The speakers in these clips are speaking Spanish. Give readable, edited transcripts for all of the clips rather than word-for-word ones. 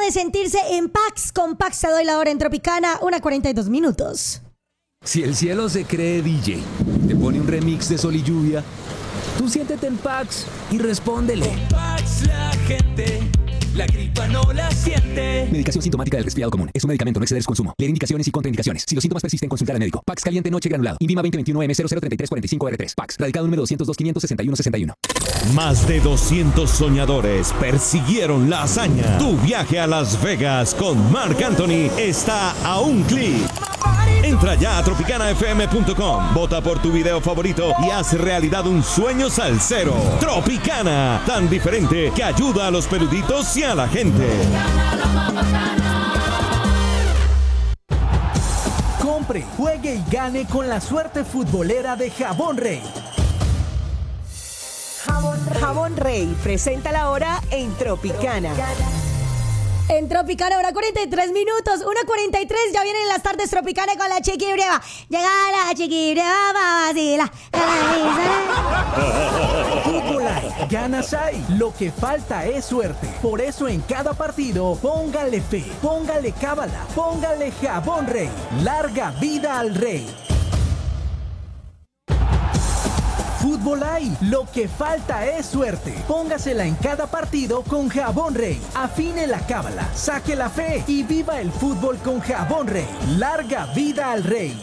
de sentirse en Pax. Con Pax te doy la hora en Tropicana, 1:42. Si el cielo se cree DJ, te pone un remix de Sol y Lluvia, tú siéntete en Pax y respóndele. Con Pax la gente, la gripa no la siente. Medicación sintomática del resfriado común. Es un medicamento, no exceder su consumo. Leer indicaciones y contraindicaciones. Si los síntomas persisten, consultar al médico. Pax caliente noche granulado. INVIMA 2021-M003345R3. Pax. Radicado número 202-561-61. Más de 200 soñadores persiguieron la hazaña. Tu viaje a Las Vegas con Marc Anthony está a un clic. Entra ya a tropicanafm.com, vota por tu video favorito y haz realidad un sueño salsero. Tropicana, tan diferente que ayuda a los peluditos y a la gente. Compre, juegue y gane con la suerte futbolera de Jabón Rey. Jabón Rey presenta la hora en Tropicana. En Tropicana, hora 43 minutos, 1:43, ya vienen las tardes Tropicana con la Chiqui Breva. Llega la Chiqui Breva, vacila. Fútbol hay, ganas hay. Lo que falta es suerte. Por eso en cada partido, póngale fe, póngale cábala, póngale Jabón Rey. Larga vida al Rey. Fútbol hay, lo que falta es suerte. Póngasela en cada partido con Jabón Rey. Afine la cábala, saque la fe y viva el fútbol con Jabón Rey. Larga vida al Rey.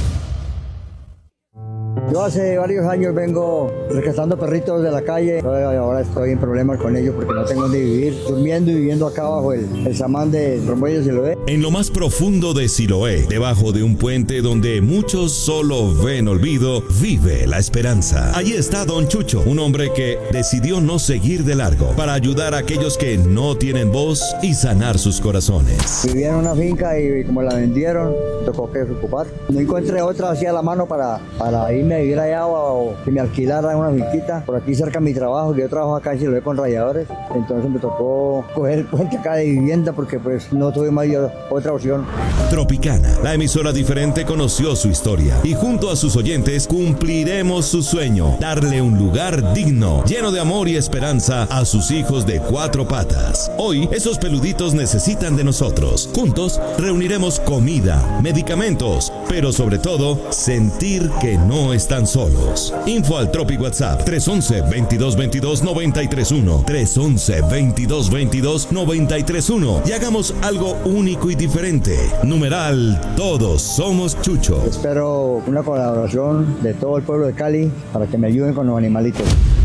Yo hace varios años vengo rescatando perritos de la calle. Ahora estoy en problemas con ellos porque no tengo dónde vivir. Durmiendo y viviendo acá bajo el samán de Rombollo de Siloé. En lo más profundo de Siloé, debajo de un puente donde muchos solo ven olvido, vive la esperanza. Allí está Don Chucho, un hombre que decidió no seguir de largo para ayudar a aquellos que no tienen voz y sanar sus corazones. Vivía en una finca y como la vendieron, tocó que ocupar. No encontré otra así a la mano para irme a vivir allá o que me alquilara una finquita por aquí cerca de mi trabajo, que yo trabajo acá en Siloé con rayadores. Entonces me tocó coger el puente acá de vivienda porque pues no tuve más otra opción. Tropicana, la emisora diferente, conoció su historia y junto a sus oyentes cumpliremos su sueño, darle un lugar digno, lleno de amor y esperanza a sus hijos de cuatro patas. Hoy esos peluditos necesitan de nosotros. Juntos reuniremos comida, medicamentos, pero sobre todo sentir que no están solos. Info al Tropic WhatsApp 311-2222-931 311-2222-931 y hagamos algo único y diferente. Numeral, todos somos Chucho. Espero una colaboración de todo el pueblo de Cali para que me ayuden con los animalitos.